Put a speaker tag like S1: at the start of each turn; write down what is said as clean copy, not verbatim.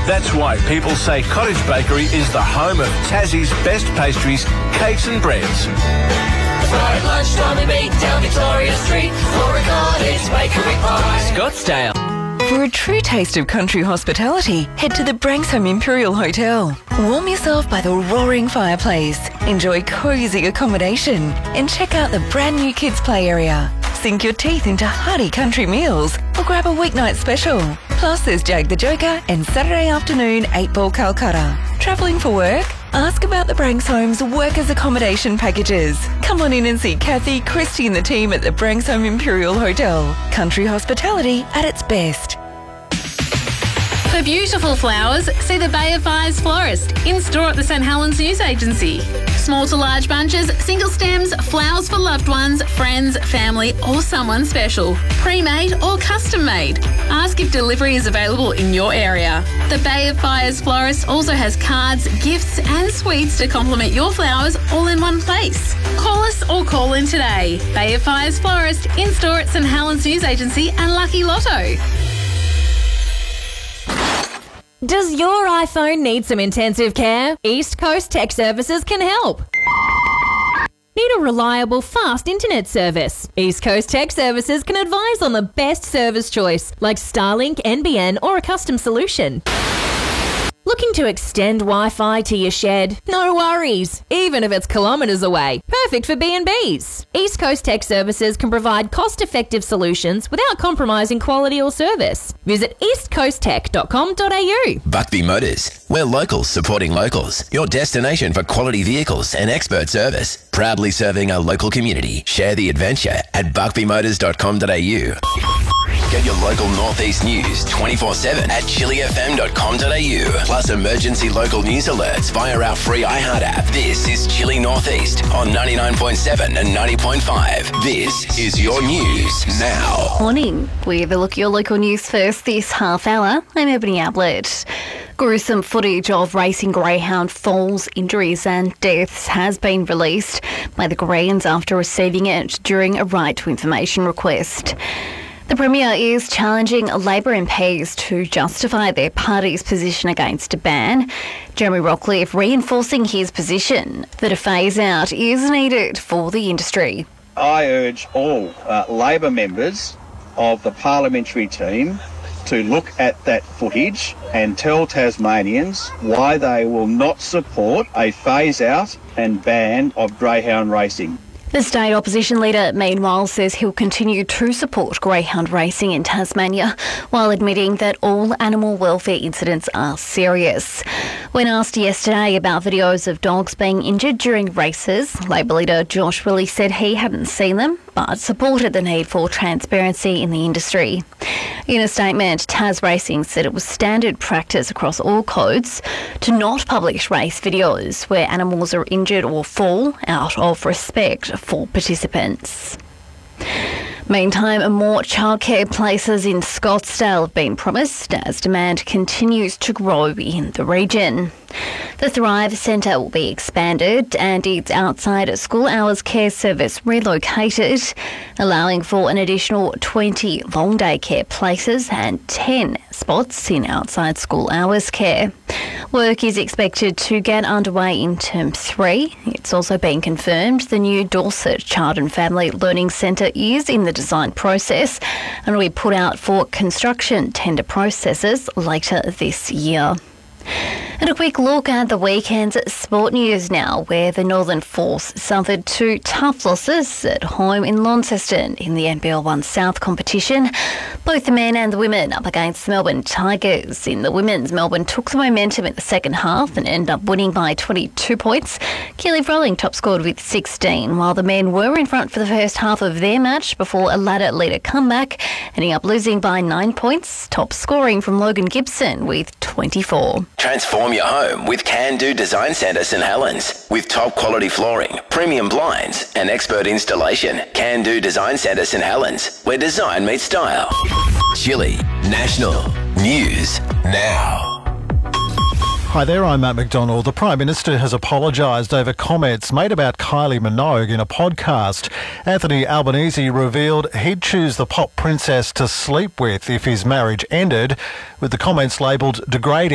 S1: That's why people say Cottage Bakery is the home of Tassie's best pastries, cakes and breads.
S2: Friday lunchtime we meet down Victoria Street for a Cottage Bakery pie.
S3: Scottsdale.
S4: For a true taste of country hospitality, head to the Branksome Imperial Hotel. Warm yourself by the roaring fireplace, enjoy cosy accommodation, and check out the brand new kids play area. Sink your teeth into hearty country meals or grab a weeknight special. Plus there's Jag the Joker and Saturday afternoon 8 Ball Calcutta. Travelling for work? Ask about the Brankshome's workers' accommodation packages. Come on in and see Kathy, Christy and the team at the Branksome Imperial Hotel. Country hospitality at its best.
S5: For beautiful flowers, see the Bay of Fires florist in store at the St Helens News Agency. Small to large bunches, single stems, flowers for loved ones, friends, family or someone special. Pre-made or custom made. Ask if delivery is available in your area. The Bay of Fires florist also has cards, gifts and sweets to complement your flowers all in one place. Call us or call in today. Bay of Fires florist in store at St Helens News Agency and Lucky Lotto.
S6: Does your iPhone need some intensive care? East Coast Tech Services can help. Need a reliable, fast internet service? East Coast Tech Services can advise on the best service choice, like Starlink, NBN, or a custom solution. Looking to extend Wi-Fi to your shed? No worries, even if it's kilometres away. Perfect for B&Bs. East Coast Tech Services can provide cost-effective solutions without compromising quality or service. Visit eastcoasttech.com.au.
S7: Buckby Motors. We're locals supporting locals. Your destination for quality vehicles and expert service. Proudly serving our local community. Share the adventure at buckbymotors.com.au. Get your local Northeast news 24/7 at chilifm.com.au. Plus emergency local news alerts via our free iHeart app. This is Chili Northeast on 99.7 and 90.5. This is your news now.
S8: Morning. With a look at your local news first this half hour. I'm Ebony Ablett. Gruesome footage of racing greyhound falls, injuries and deaths has been released by the Greens after receiving it during a right to information request. The Premier is challenging Labor MPs to justify their party's position against a ban. Jeremy Rockcliffe reinforcing his position that a phase-out is needed for the industry.
S9: I urge all Labor members of the parliamentary team to look at that footage and tell Tasmanians why they will not support a phase-out and ban of greyhound racing.
S8: The state opposition leader, meanwhile, says he'll continue to support greyhound racing in Tasmania while admitting that all animal welfare incidents are serious. When asked yesterday about videos of dogs being injured during races, Labor leader Josh Willey said he hadn't seen them but supported the need for transparency in the industry. In a statement, Tas Racing said it was standard practice across all codes to not publish race videos where animals are injured or fall out of respect for participants. Meantime, more childcare places in Scottsdale have been promised as demand continues to grow in the region. The Thrive Centre will be expanded and its outside school hours care service relocated, allowing for an additional 20 long day care places and 10 spots in outside school hours care. Work is expected to get underway in Term 3. It's also been confirmed the new Dorset Child and Family Learning Centre is in the design process and will be put out for construction tender processes later this year. And a quick look at the weekend's sport news now, where the Northern Force suffered 2 tough losses at home in Launceston in the NBL 1 South competition. Both the men and the women up against the Melbourne Tigers. In the women's, Melbourne took the momentum in the second half and ended up winning by 22 points. Keely Froling top scored with 16, while the men were in front for the first half of their match before a ladder-leader comeback, ending up losing by 9 points. Top scoring from Logan Gibson with 24.
S7: Transform your home with Can Do Design Centre St Helens. With top quality flooring, premium blinds and expert installation. Can Do Design Centre St Helens, where design meets style. Chili National News Now.
S10: Hi there, I'm Matt McDonald. The Prime Minister has apologised over comments made about Kylie Minogue in a podcast. Anthony Albanese revealed he'd choose the pop princess to sleep with if his marriage ended, with the comments labelled degrading.